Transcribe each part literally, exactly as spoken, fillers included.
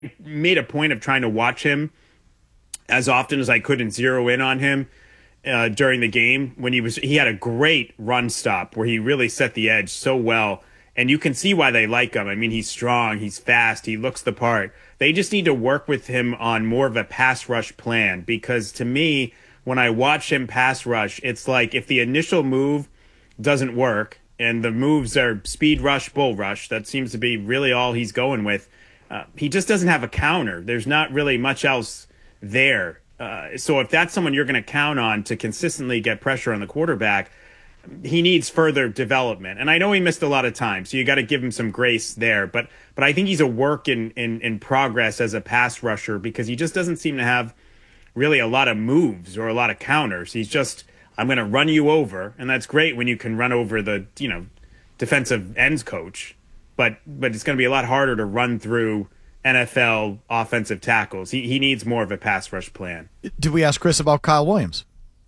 made a point of trying to watch him as often as I could and zero in on him uh, during the game when he was he had a great run stop where he really set the edge so well. And you can see why they like him. I mean, he's strong, he's fast, he looks the part. They just need to work with him on more of a pass rush plan because to me, when I watch him pass rush, it's like if the initial move doesn't work and the moves are speed rush, bull rush, that seems to be really all he's going with. Uh, he just doesn't have a counter. There's not really much else there. Uh, so if that's someone you're going to count on to consistently get pressure on the quarterback, he needs further development. And I know he missed a lot of time, so you got to give him some grace there. But but I think he's a work in, in, in progress as a pass rusher because he just doesn't seem to have really a lot of moves or a lot of counters. He's just, I'm going to run you over. And that's great when you can run over the, you know, defensive ends coach. But but it's going to be a lot harder to run through N F L offensive tackles. He he needs more of a pass rush plan. Did we ask Chris about Kyle Williams?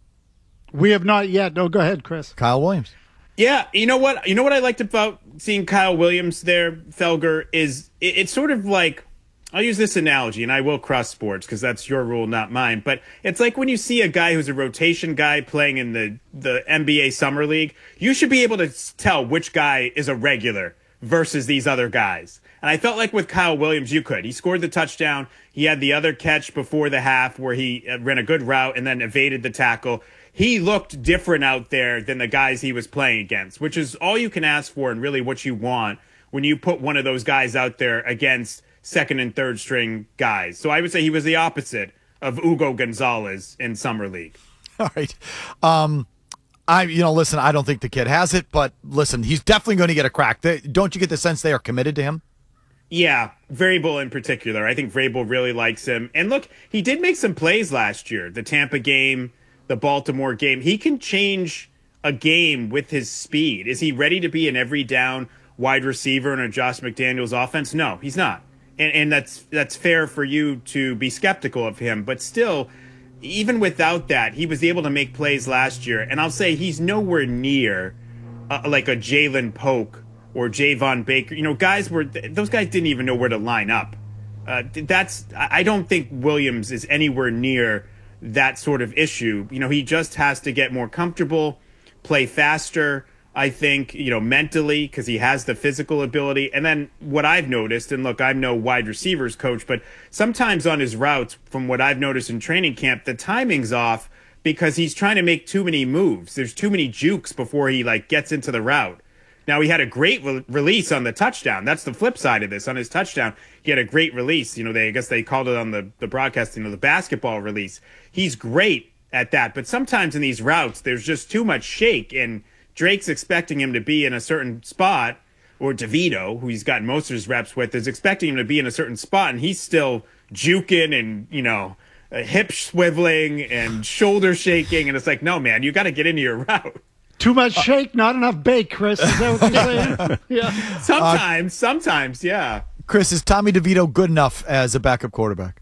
We have not yet. No, go ahead, Chris. Kyle Williams. Yeah, you know what? You know what I liked about seeing Kyle Williams there, Felger, is it, it's sort of like, I'll use this analogy, and I will cross sports because that's your rule, not mine. But it's like when you see a guy who's a rotation guy playing in the, the N B A Summer League, you should be able to tell which guy is a regular versus these other guys. And I felt like with Kyle Williams, you could. He scored the touchdown. He had the other catch before the half where he ran a good route and then evaded the tackle. He looked different out there than the guys he was playing against, which is all you can ask for and really what you want when you put one of those guys out there against second and third string guys. So I would say he was the opposite of Ugo Gonzalez in Summer League. All right. Um, I, you know, listen, I don't think the kid has it, but listen, he's definitely going to get a crack. They, don't you get the sense they are committed to him? Yeah, Vrabel in particular. I think Vrabel really likes him. And look, he did make some plays last year. The Tampa game, the Baltimore game. He can change a game with his speed. Is he ready to be an every down wide receiver in a Josh McDaniels offense? No, he's not. And, and that's that's fair for you to be skeptical of him. But still, even without that, he was able to make plays last year. And I'll say he's nowhere near uh, like a Jalen Polk or Javon Baker. You know, guys were those guys didn't even know where to line up. Uh, that's I don't think Williams is anywhere near that sort of issue. You know, he just has to get more comfortable, play faster, I think, you know, mentally, because he has the physical ability. And then what I've noticed, and look, I'm no wide receivers coach, but sometimes on his routes, from what I've noticed in training camp, the timing's off because he's trying to make too many moves. There's too many jukes before he, like, gets into the route. Now, he had a great re- release on the touchdown. That's the flip side of this. On his touchdown, he had a great release. You know, they I guess they called it on the, the broadcast, you know, the basketball release. He's great at that. But sometimes in these routes, there's just too much shake. And Drake's expecting him to be in a certain spot, or DeVito, who he's gotten most of his reps with, is expecting him to be in a certain spot. And he's still juking and, you know, hip swiveling and shoulder shaking. And it's like, no, man, you got to get into your route. Too much shake, not enough bake, Chris. Is that what you're saying? Yeah. Sometimes, uh, sometimes, yeah. Chris, is Tommy DeVito good enough as a backup quarterback?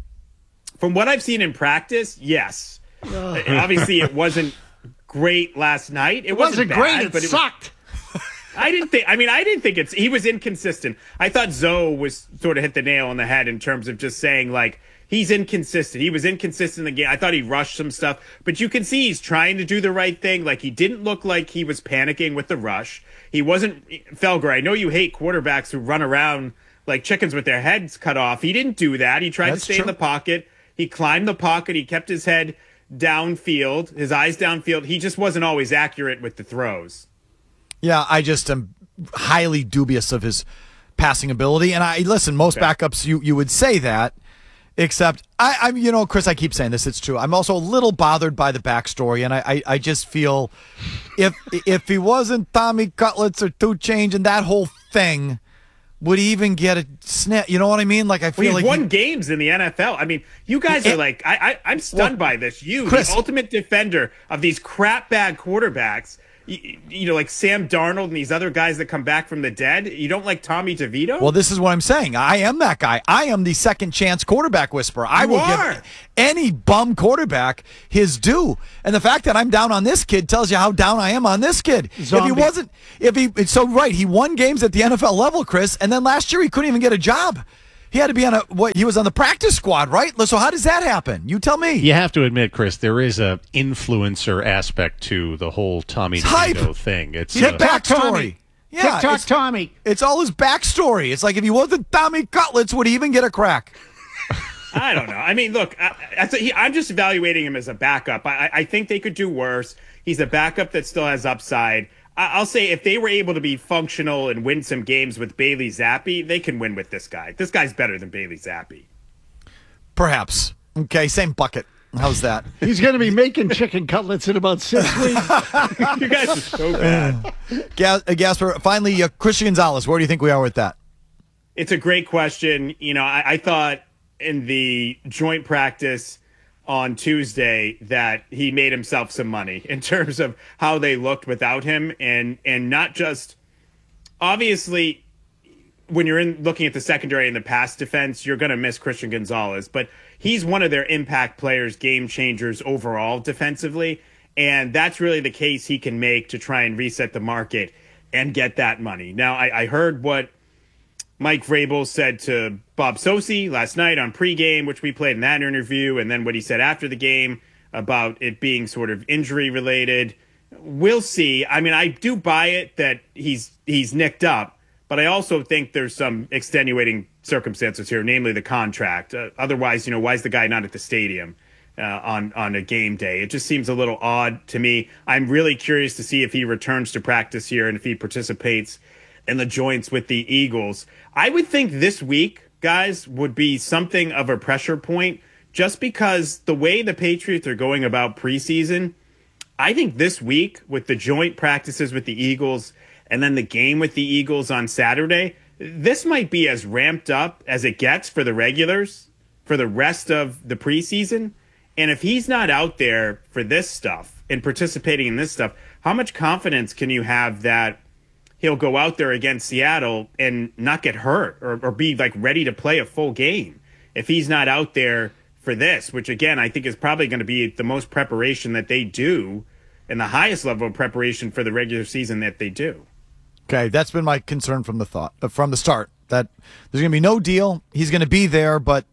From what I've seen in practice, yes. Uh, Obviously, it wasn't great last night. It, it wasn't, wasn't bad, great. It but sucked. It was, I didn't think. I mean, I didn't think it's. He was inconsistent. I thought Zoe was sort of hit the nail on the head in terms of just saying like. He's inconsistent. He was inconsistent in the game. I thought he rushed some stuff, but you can see he's trying to do the right thing. Like he didn't look like he was panicking with the rush. He wasn't Felger. I know you hate quarterbacks who run around like chickens with their heads cut off. He didn't do that. He tried That's to stay true. in the pocket. He climbed the pocket. He kept his head downfield, his eyes downfield. He just wasn't always accurate with the throws. Yeah, I just am highly dubious of his passing ability. And I listen, most Okay. backups you you would say that. Except, I, I'm, you know, Chris, I keep saying this, it's true. I'm also a little bothered by the backstory, and I, I, I just feel if if he wasn't Tommy Cutlets or Two Change and that whole thing, would he even get a snap? You know what I mean? Like, I feel well, he's like. won he, games in the N F L. I mean, you guys it, are like, I, I, I'm stunned well, by this. You, Chris, the ultimate defender of these crap bag quarterbacks. You, you know, like Sam Darnold and these other guys that come back from the dead. You don't like Tommy DeVito? Well, this is what I'm saying. I am that guy. I am the second chance quarterback whisperer. I You will are. give any bum quarterback his due. And the fact that I'm down on this kid tells you how down I am on this kid. Zombie. If he wasn't, if he, it's so right, he won games at the N F L level, Chris, and then last year he couldn't even get a job. He had to be on a what? He was on the practice squad, right? So how does that happen? You tell me. You have to admit, Chris, there is a influencer aspect to the whole Tommy DeVito thing. It's his uh, backstory. Yeah, TikTok it's, Tommy. It's all his backstory. It's like if he wasn't Tommy Cutlets, would he even get a crack? I don't know. I mean, look, I, I, he, I'm just evaluating him as a backup. I, I think they could do worse. He's a backup that still has upside. I, I'll say if they were able to be functional and win some games with Bailey Zappi, they can win with this guy. This guy's better than Bailey Zappi. Perhaps. Okay, same bucket. How's that? He's going to be making chicken cutlets in about six weeks. You guys are so bad. Gas, uh, Gasper, finally, uh, Christian Gonzalez, where do you think we are with that? It's a great question. You know, I, I thought in the joint practice on Tuesday that he made himself some money in terms of how they looked without him, and and not just obviously when you're in looking at the secondary and the pass defense, you're going to miss Christian Gonzalez, but he's one of their impact players, game changers overall defensively, and that's really the case he can make to try and reset the market and get that money. Now, I, I heard what Mike Vrabel said to Bob Socci last night on pregame, which we played in that interview, and then what he said after the game about it being sort of injury related. We'll see. I mean, I do buy it that he's he's nicked up, but I also think there's some extenuating circumstances here, namely the contract. Uh, otherwise, you know, why is the guy not at the stadium uh, on on a game day? It just seems a little odd to me. I'm really curious to see if he returns to practice here and if he participates in the joints with the Eagles. I would think this week, guys, would be something of a pressure point just because the way the Patriots are going about preseason, I think this week with the joint practices with the Eagles and then the game with the Eagles on Saturday, this might be as ramped up as it gets for the regulars for the rest of the preseason. And if he's not out there for this stuff and participating in this stuff, how much confidence can you have that he'll go out there against Seattle and not get hurt or, or be like ready to play a full game if he's not out there for this, which again, I think is probably going to be the most preparation that they do and the highest level of preparation for the regular season that they do. Okay. That's been my concern from the thought uh, from the start that there's going to be no deal. He's going to be there, but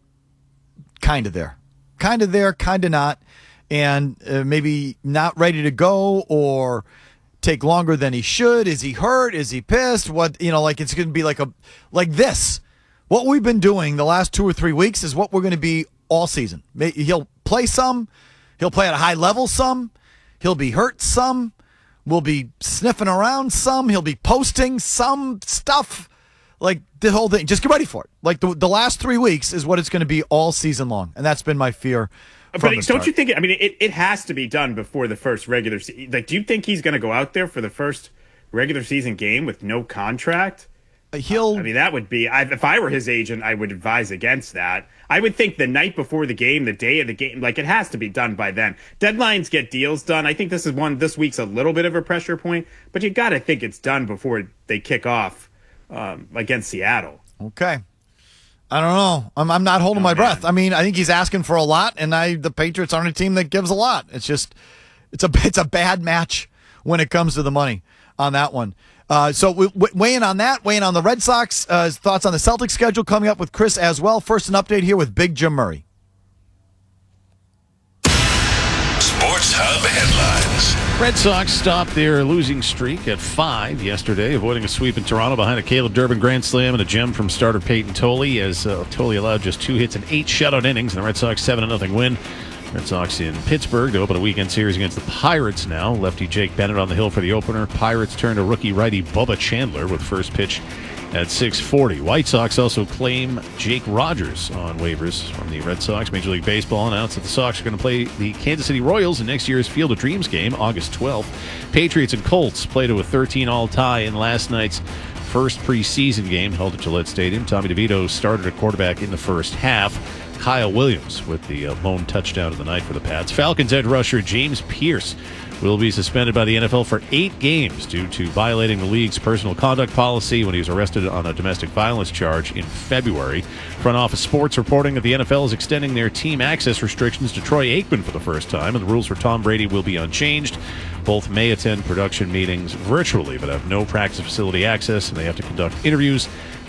kind of there, kind of there, kind of not. And uh, maybe not ready to go or take longer than he should. Is he hurt? Is he pissed? What, you know, like it's going to be like a, like this. What we've been doing the last two or three weeks is what we're going to be all season. He'll play some, he'll play at a high level some, he'll be hurt some, we'll be sniffing around some, he'll be posting some stuff, like the whole thing. Just get ready for it. Like the, the last three weeks is what it's going to be all season long. And that's been my fear. But don't you think, I mean, it, it has to be done before the first regular season. Like, do you think he's going to go out there for the first regular season game with no contract? He'll. I mean, that would be, I, if I were his agent, I would advise against that. I would think the night before the game, the day of the game, like it has to be done by then. Deadlines get deals done. I think this is one, this week's a little bit of a pressure point, but you got to think it's done before they kick off um, against Seattle. Okay. I don't know. I'm I'm not holding oh, my man. breath. I mean, I think he's asking for a lot, and I the Patriots aren't a team that gives a lot. It's just it's a it's a bad match when it comes to the money on that one. Uh, so we, we, weighing on that, weighing on the Red Sox, uh, thoughts on the Celtics schedule coming up with Chris as well. First, an update here with Big Jim Murray. Sports Hub headlines. Red Sox stopped their losing streak at five yesterday, avoiding a sweep in Toronto behind a Caleb Durbin grand slam and a gem from starter Peyton Tolley, as uh, Tolley allowed just two hits and eight shutout innings, and the Red Sox seven to nothing win. Red Sox in Pittsburgh to open a weekend series against the Pirates now. Lefty Jake Bennett on the hill for the opener. Pirates turn to rookie righty Bubba Chandler with first pitch at six forty. White Sox also claim Jake Rogers on waivers from the Red Sox. Major League Baseball announced that the Sox are going to play the Kansas City Royals in next year's Field of Dreams game, August twelfth. Patriots and Colts play to a thirteen all tie in last night's first preseason game held at Gillette Stadium. Tommy DeVito started at quarterback in the first half. Kyle Williams with the uh, lone touchdown of the night for the Pats. Falcons edge rusher James Pierce will be suspended by the N F L for eight games due to violating the league's personal conduct policy when he was arrested on a domestic violence charge in February. Front Office Sports reporting that the N F L is extending their team access restrictions to Troy Aikman for the first time, and the rules for Tom Brady will be unchanged. Both may attend production meetings virtually, but have no practice facility access, and they have to conduct interviews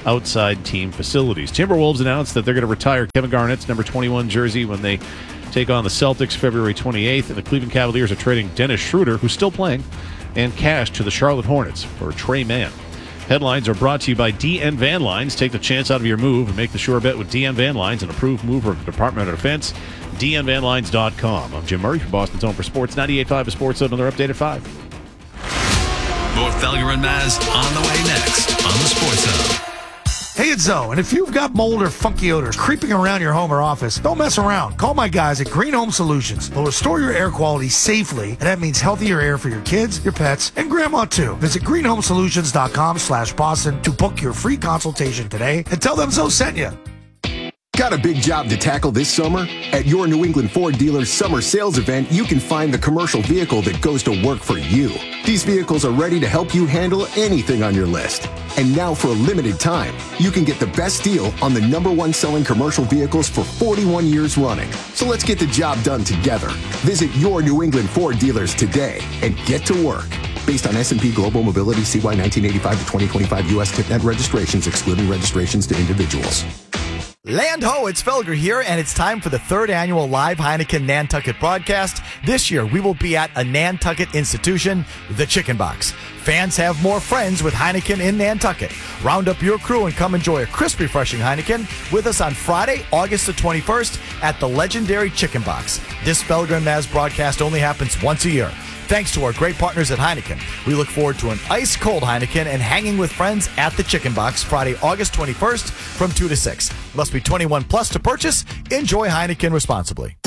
outside team facilities. Timberwolves announced that they're going to retire Kevin Garnett's number twenty-one jersey when they take on the Celtics February twenty-eighth. And the Cleveland Cavaliers are trading Dennis Schroeder, who's still playing, and cash to the Charlotte Hornets for Trey Mann. Headlines are brought to you by D N Van Lines. Take the chance out of your move and make the sure bet with D N Van Lines, an approved mover of the Department of Defense. D N Van Lines dot com. I'm Jim Murray for Boston's Home for Sports. ninety-eight point five of Sports. Another update at five. More Felger and Maz on the way next on the Sports Hub. Hey, it's Zoe, and if you've got mold or funky odors creeping around your home or office, don't mess around. Call my guys at Green Home Solutions. They'll restore your air quality safely, and that means healthier air for your kids, your pets, and grandma too. Visit green home solutions dot com slash Boston to book your free consultation today and tell them Zoe sent you. Got a big job to tackle this summer? At your New England Ford dealer's summer sales event, you can find the commercial vehicle that goes to work for you. These vehicles are ready to help you handle anything on your list. And now for a limited time, you can get the best deal on the number one selling commercial vehicles for forty-one years running. So let's get the job done together. Visit your New England Ford dealers today and get to work. Based on S and P Global Mobility C Y nineteen eighty-five to twenty twenty-five U S TipNet registrations, excluding registrations to individuals. Land ho, it's Felger here, and it's time for the third annual live Heineken Nantucket broadcast. This year, we will be at a Nantucket institution, the Chicken Box. Fans have more friends with Heineken in Nantucket. Round up your crew and come enjoy a crisp, refreshing Heineken with us on Friday, August the twenty-first at the legendary Chicken Box. This Felger and Maz broadcast only happens once a year. Thanks to our great partners at Heineken. We look forward to an ice-cold Heineken and hanging with friends at the Chicken Box Friday, August twenty-first from two to six. Must be twenty-one plus to purchase. Enjoy Heineken responsibly.